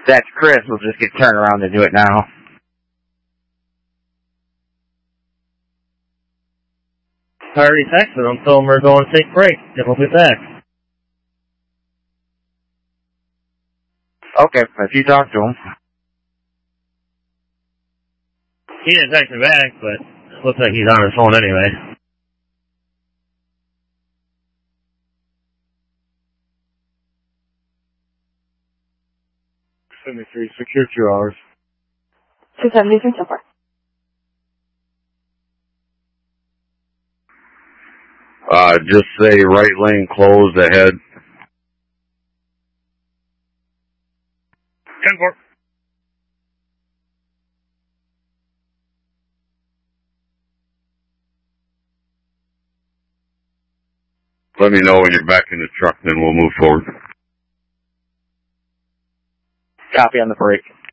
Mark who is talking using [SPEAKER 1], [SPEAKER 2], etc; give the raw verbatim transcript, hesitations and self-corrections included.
[SPEAKER 1] That's Chris. We'll just get turned around to do it now.
[SPEAKER 2] I already texted them, told them we're going to take a break, and we'll be back.
[SPEAKER 1] Okay, if you talk to him.
[SPEAKER 2] He didn't text me back, but it looks like he's on his phone anyway.
[SPEAKER 3] seventy-three, secure two hours.
[SPEAKER 4] two seventy-three so far.
[SPEAKER 3] Uh, just say right lane closed ahead.
[SPEAKER 2] ten four.
[SPEAKER 3] Let me know when you're back in the truck, then we'll move forward.
[SPEAKER 1] Copy on the break.